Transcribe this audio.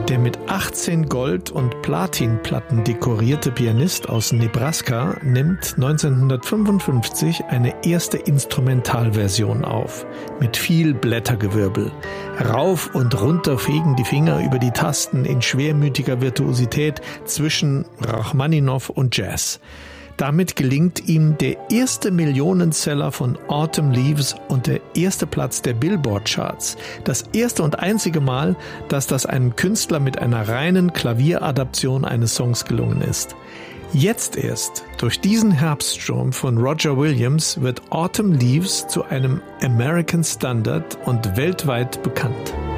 Der mit 18 Gold- und Platinplatten dekorierte Pianist aus Nebraska nimmt 1955 eine erste Instrumentalversion auf, mit viel Blättergewirbel. Rauf und runter fegen die Finger über die Tasten in schwermütiger Virtuosität zwischen Rachmaninow und Jazz. Damit gelingt ihm der erste Millionenseller von Autumn Leaves und der erste Platz der Billboard-Charts. Das erste und einzige Mal, dass das einem Künstler mit einer reinen Klavieradaption eines Songs gelungen ist. Jetzt erst, durch diesen Herbststurm von Roger Williams, wird Autumn Leaves zu einem American Standard und weltweit bekannt.